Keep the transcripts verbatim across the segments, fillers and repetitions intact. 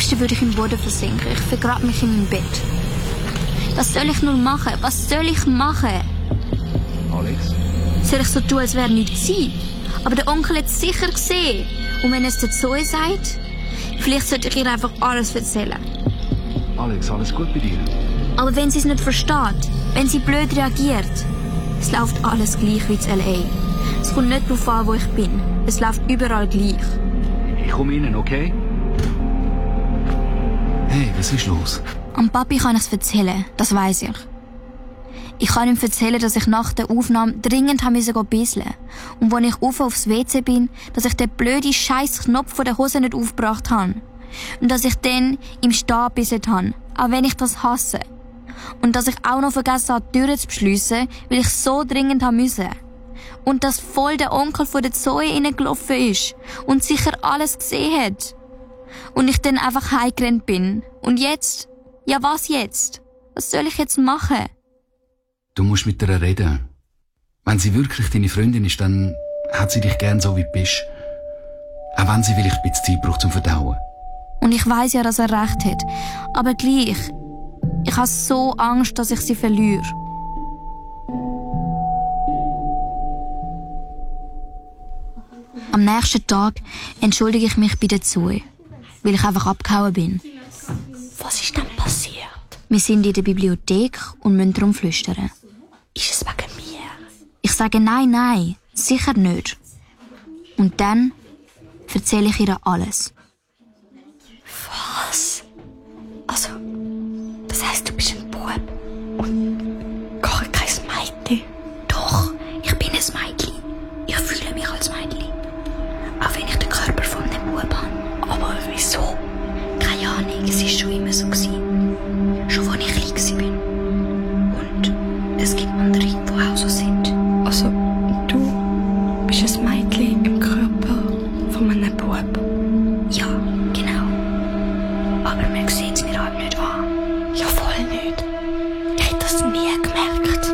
liebsten würde ich im Boden versinken. Ich vergrabe mich in meinem Bett. Was soll ich nur machen? Was soll ich machen? Alex? Soll ich so tun, als wäre nichts gewesen? Aber der Onkel hat es sicher gesehen. Und wenn er es der Zoe sagt, vielleicht sollte ich ihr einfach alles erzählen. Alex, alles gut bei dir? Aber wenn sie es nicht versteht, wenn sie blöd reagiert, es läuft alles gleich wie in L A. Es kommt nicht darauf an, wo ich bin. Es läuft überall gleich. Ich komme rein, okay? Hey, was ist los? Am Papi kann ich es erzählen, das weiss ich. Ich kann ihm erzählen, dass ich nach der Aufnahme dringend haben müssen bisseln. Und als ich auf aufs W C bin, dass ich den blöden Scheiß-Knopf von der Hose nicht aufgebracht habe. Und dass ich dann im Stehen gebisselt habe, auch wenn ich das hasse. Und dass ich auch noch vergessen habe, die Türen zu beschliessen, weil ich so dringend haben müssen. Und dass voll der Onkel von der Zoe reingelaufen ist und sicher alles gesehen hat. Und ich dann einfach heimgerannt bin. Und jetzt? Ja, was jetzt? Was soll ich jetzt machen? Du musst mit ihr reden. Wenn sie wirklich deine Freundin ist, dann hat sie dich gern so, wie du bist. Auch wenn sie vielleicht ein bisschen Zeit braucht zum Verdauen. Und ich weiss ja, dass er recht hat. Aber gleich, ich habe so Angst, dass ich sie verliere. Am nächsten Tag entschuldige ich mich bei der Zoe, weil ich einfach abgehauen bin. Was ist denn passiert? Wir sind in der Bibliothek und müssen darum flüstern. Ist es wegen mir? Ich sage nein, nein, sicher nicht. Und dann erzähle ich ihr alles. Was? Also, das heisst, du bist ein Bub und gar kein Mädchen? Doch, ich bin ein Mädchen. Ich fühle mich als Mädchen. Auch wenn ich den Körper von einem Bub habe. Aber wieso? Keine Ahnung, es war schon immer so gewesen. Schon als ich klein war. Und es gibt andere, die auch so sind. Also, du bist ein Mädchen im Körper von einem Bub? Ja, genau. Aber man sieht es mir halt nicht an. Ja, voll nicht. Ich hätte das nie gemerkt.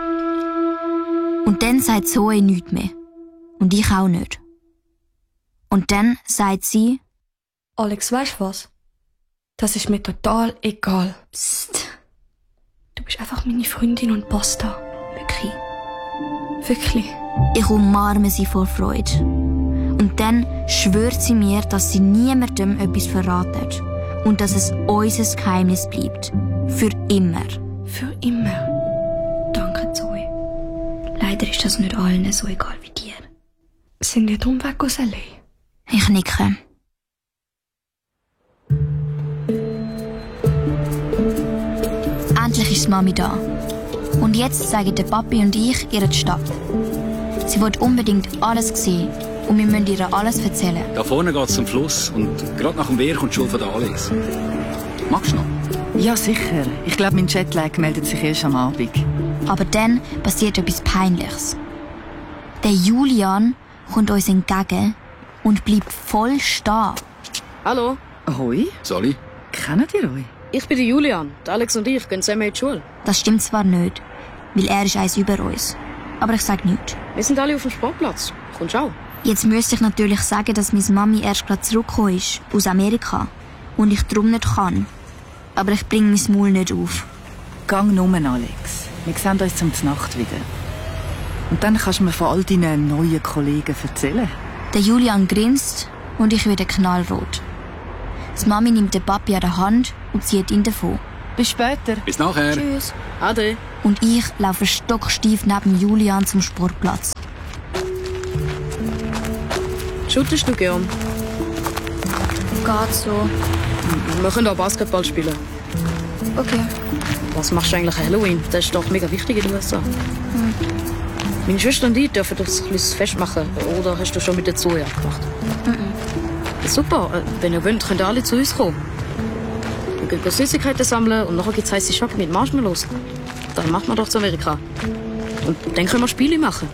Und dann sagt Zoe nichts mehr. Und ich auch nicht. Und dann sagt sie: Alex, weißt du was? Das ist mir total egal. Psst. Du bist einfach meine Freundin und basta. Wirklich. Wirklich. Ich umarme sie vor Freude. Und dann schwört sie mir, dass sie niemandem etwas verratet. Und dass es unser Geheimnis bleibt. Für immer. Für immer. Danke, Zoe. Leider ist das nicht allen so egal wie dir. Sind wir drum weg aus L A? Ich nicke. Endlich ist die Mami da. Und jetzt zeigen der Papi und ich ihr die Stadt. Sie will unbedingt alles sehen. Und wir müssen ihr alles erzählen. Da vorne geht's zum Fluss und gerade nach dem Wehr kommt die Schule von der Alex. Magst du noch? Ja, sicher. Ich glaube, mein Jetlag meldet sich erst am Abend. Aber dann passiert etwas Peinliches. Der Julian kommt uns entgegen und bleibt voll stehen. Hallo, Ahoi, Sali? kennt ihr euch? ich bin der Julian. Der Alex und ich gehen zusammen in die Schule. Das stimmt zwar nicht, weil er ist eins über uns. Aber ich sage nichts. Wir sind alle auf dem Sportplatz. Kommst du auch? Jetzt müsste ich natürlich sagen, dass meine Mami erst gerade zurückgekommen ist, aus Amerika. Und ich darum nicht kann. Aber ich bringe mein Maul nicht auf. Gang nur, Alex. Wir sehen uns zum Nacht wieder. Und dann kannst du mir von all deinen neuen Kollegen erzählen. Der Julian grinst und ich werde knallrot. Die Mami nimmt den Papi an der Hand und zieht ihn davon. Bis später. Bis nachher. Tschüss. Ade. Und ich laufe stocksteif neben Julian zum Sportplatz. Shootest du gern? Geht so. Wir können auch Basketball spielen. Okay. Was machst du eigentlich an Halloween? Das ist doch mega wichtig in den U S A. Hm. Meine Schwester und ich dürfen das ein bisschen festmachen. Oder hast du schon mit der Zoe abgemacht? Mhm. Ja, super. Wenn ihr wollt, könnt ihr alle zu uns kommen. Wir gehen Süßigkeiten sammeln und nachher gibt es heisse Schock mit Marshmallows. Das macht man doch zu Amerika. Und dann können wir Spiele machen.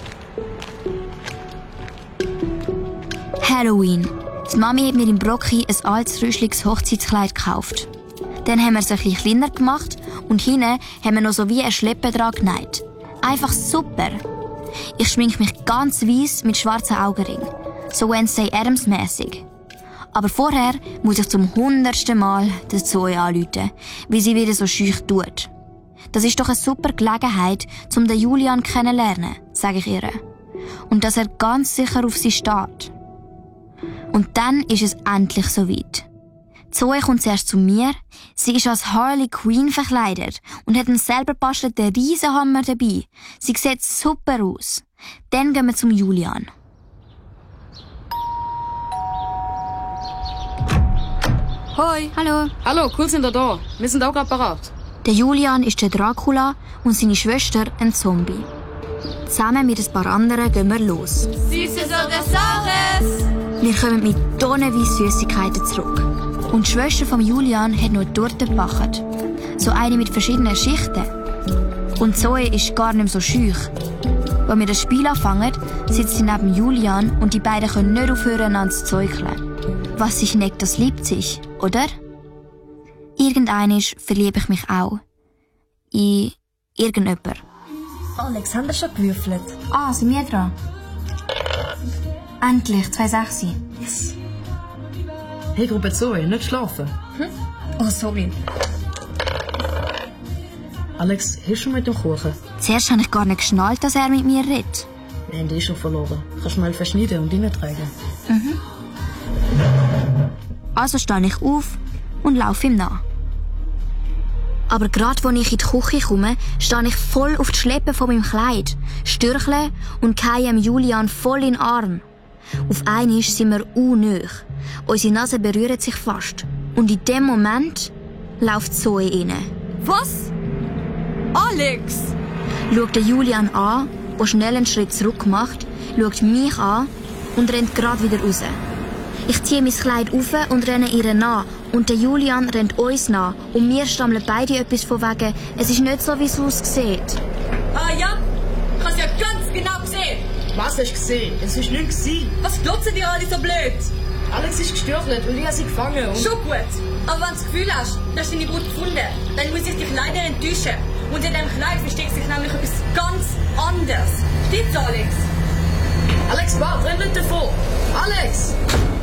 Halloween. Die Mami hat mir im Brocki ein altes, rüschliges Hochzeitskleid gekauft. Dann haben wir es ein bisschen kleiner gemacht und hinten haben wir noch so wie ein Schleppe dran genäht. Einfach super. Ich schmink mich ganz weiss mit schwarzen Augenringen. So Wednesday Addams mäßig. Aber vorher muss ich zum hundertsten Mal den Zoe anrufen, wie sie wieder so schüch tut. Das ist doch eine super Gelegenheit, um den Julian kennenzulernen, sage ich ihr. Und dass er ganz sicher auf sie steht. Und dann ist es endlich soweit. Zoe kommt zuerst zu mir. Sie ist als Harley Quinn verkleidet und hat einen selber bastelten Riesenhammer dabei. Sie sieht super aus. Dann gehen wir zum Julian. Hoi. Hallo. Hallo, cool sind ihr da. Wir sind auch gerade parat. Der Julian ist der Dracula und seine Schwester ein Zombie. Zusammen mit ein paar anderen gehen wir los. Süßes oder Saures? Wir kommen mit tonnenweise Süßigkeiten zurück. Und die Schwester von Julian hat noch Torte gebacken. So eine mit verschiedenen Schichten. Und Zoe ist gar nicht mehr so schüch. Als wir das Spiel anfangen, sitzt sie neben Julian und die beiden können nicht aufhören, einander zu zeugeln. Was sich neckt, das liebt sich, oder? Irgendeinisch verliebe ich mich auch. In irgendjemand. Alex, haben wir schon gewürfelt? Ah, sind wir dran? Endlich, zwei sechs. Yes. Hey, Gruppe Zoe, nicht schlafen. Hm? Oh, sorry. Alex, hilfst du mit dem Kuchen? Zuerst habe ich gar nicht geschnallt, dass er mit mir redet. Wir haben die schon verloren. Kannst du mal verschneiden und reintragen? Mhm. Also stehe ich auf und laufe ihm nach. Aber gerade als ich in die Küche komme, stehe ich voll auf die Schleppe von meinem Kleid, stürchle und gehe Julian voll in den Arm. Auf einmal sind wir unnöch. Unsere Nase berühren sich fast. Und in dem Moment läuft Zoe rein. Was? Alex! Schaut Julian an, der schnell einen Schritt zurück macht, schaut mich an und rennt gerade wieder raus. Ich ziehe mein Kleid auf und renne ihr nach. Und der Julian rennt uns nach. Und wir stammeln beide etwas von wegen, es ist nicht so, wie es aussieht. Ah ja, ich hab's ja ganz genau gesehen. Was hast du gesehen? Es war nichts. Was glotzen die alle so blöd? Alex ist gestürchelt und ich habe sie gefangen. Und Schon gut. Aber wenn du das Gefühl hast, du hast deine Brut gefunden, dann muss ich dich leider enttäuschen. Und in diesem Kleid versteckt sich nämlich etwas ganz anderes. Stimmt's, Alex? Alex, warte, renn nicht davon. Alex!